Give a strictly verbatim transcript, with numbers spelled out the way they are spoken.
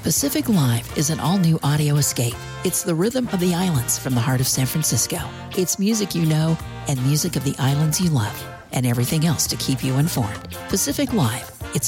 Pacific Live is an all-new audio escape. It's the rhythm of the islands from the heart of San Francisco. It's music you know and music of the islands you love, and everything else to keep you informed. Pacific Live,